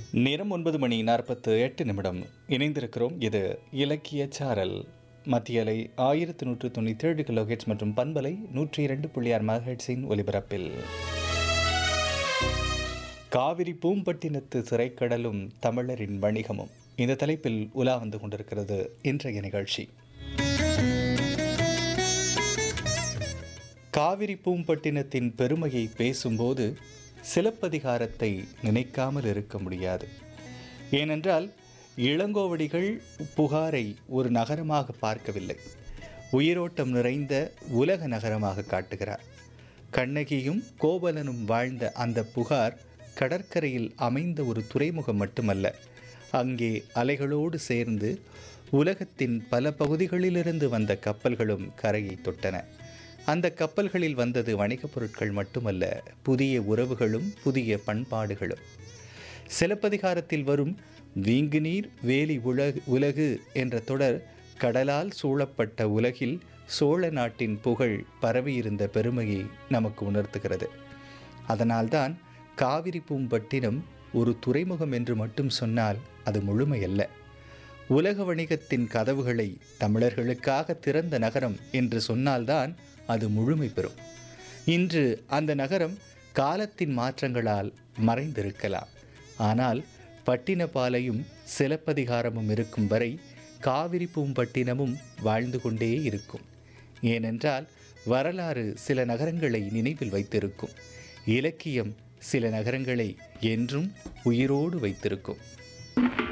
நேரம் 9:48 இணைந்திருக்கிறோம். இது இலக்கிய சாரல். மத்திய அலை 1197 கிலோஹெர்ட்ஸ் மற்றும் பண்பலை 102.6 மெகாஹெர்ட்ஸின் ஒலிபரப்பில் காவிரி பூம்பட்டினத்து சிறைக்கடலும் தமிழரின் வணிகமும் இந்த தலைப்பில் உலா வந்து கொண்டிருக்கிறது இன்றைய நிகழ்ச்சி. காவிரி பூம்பட்டினத்தின் பெருமையை பேசும்போது சிலப்பதிகாரத்தை நினைக்காமல் இருக்க முடியாது. ஏனென்றால் இளங்கோவடிகள் புகாரை ஒரு நகரமாக பார்க்கவில்லை, உயிரோட்டம் நிறைந்த உலக நகரமாக காட்டுகிறார். கண்ணகியும் கோவலனும் வாழ்ந்த அந்த புகார் கடற்கரையில் அமைந்த ஒரு துறைமுகம் மட்டுமல்ல, அங்கே அலைகளோடு சேர்ந்து உலகத்தின் பல பகுதிகளிலிருந்து வந்த கப்பல்களும் கரையை தொட்டன. அந்த கப்பல்களில் வந்தது வணிகப் பொருட்கள் மட்டுமல்ல, புதிய உறவுகளும் புதிய பண்பாடுகளும். சிலப்பதிகாரத்தில் வரும் வீங்கு நீர் வேலி உலகு என்ற தொடர் கடலால் சூழப்பட்ட உலகில் சோழ நாட்டின் புகழ் பரவியிருந்த பெருமையை நமக்கு உணர்த்துகிறது. அதனால்தான் காவிரி பூம்பட்டினம் ஒரு துறைமுகம் என்று மட்டும் சொன்னால் அது முழுமையல்ல. உலக வணிகத்தின் கதவுகளை தமிழர்களுக்காக திறந்த நகரம் என்று சொன்னால்தான் அது முழுமை பெறும். இன்று அந்த நகரம் காலத்தின் மாற்றங்களால் மறைந்திருக்கலாம். ஆனால் பட்டினப்பாலையும் சிலப்பதிகாரமும் இருக்கும் வரை காவிரி பூம்பட்டினமும் வாழ்ந்து கொண்டே இருக்கும். ஏனென்றால் வரலாறு சில நகரங்களை நினைவில் வைத்திருக்கும், இலக்கியம் சில நகரங்களை என்றும் உயிரோடு வைத்திருக்கும்.